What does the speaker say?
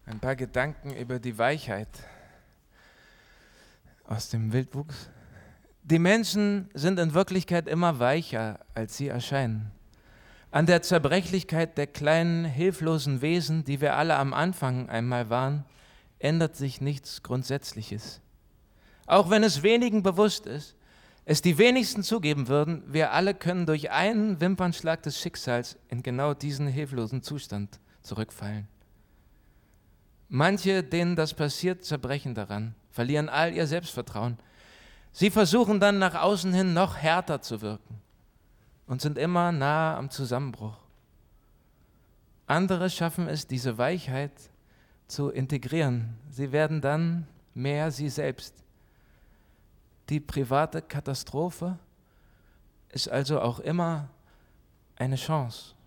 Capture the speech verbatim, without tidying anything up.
Ein paar Gedanken über die Weichheit aus dem Wildwuchs. Die Menschen sind in Wirklichkeit immer weicher, als sie erscheinen. An der Zerbrechlichkeit der kleinen, hilflosen Wesen, die wir alle am Anfang einmal waren, ändert sich nichts Grundsätzliches. Auch wenn es wenigen bewusst ist, es die wenigsten zugeben würden, wir alle können durch einen Wimpernschlag des Schicksals in genau diesen hilflosen Zustand zurückfallen. Manche, denen das passiert, zerbrechen daran, verlieren all ihr Selbstvertrauen. Sie versuchen dann nach außen hin noch härter zu wirken und sind immer nahe am Zusammenbruch. Andere schaffen es, diese Weichheit zu integrieren. Sie werden dann mehr sie selbst. Die private Katastrophe ist also auch immer eine Chance.